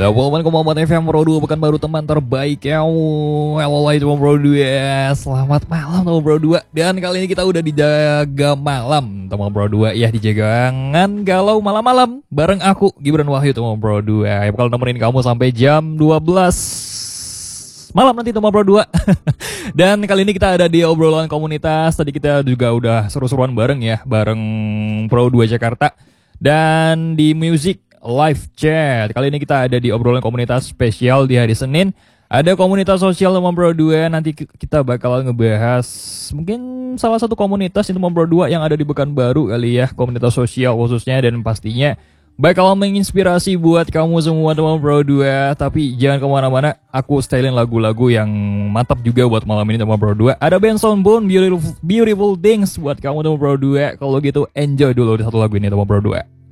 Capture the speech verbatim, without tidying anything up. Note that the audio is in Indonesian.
delapan koma empat F M Pro dua Pekanbaru, teman terbaik kamu. Halo lagi teman Pro dua. Selamat malam teman Pro dua. Dan kali ini kita udah dijaga malam teman Pro dua. Ya, dijagangan galau malam-malam bareng aku Gibran Wahyu teman Pro dua. Ya, bakal nemenin kamu sampai jam dua belas malam nanti teman Pro dua. Dan kali ini kita ada di obrolan komunitas. Tadi kita juga udah seru-seruan bareng ya, bareng Pro dua Jakarta. Dan di music live chat. Kali ini kita ada di obrolan komunitas spesial di hari Senin. Ada komunitas sosial teman Pro dua. Nanti kita bakal ngebahas mungkin salah satu komunitas itu teman Pro dua yang ada di Pekanbaru kali ya, komunitas sosial khususnya, dan pastinya bakal menginspirasi buat kamu semua teman Pro dua. Tapi jangan kemana-mana, aku stylein lagu-lagu yang mantap juga buat malam ini teman Pro dua. Ada band Soundbound, Beautiful, Beautiful Things buat kamu teman Pro dua. Kalau gitu enjoy dulu di satu lagu ini teman Pro dua.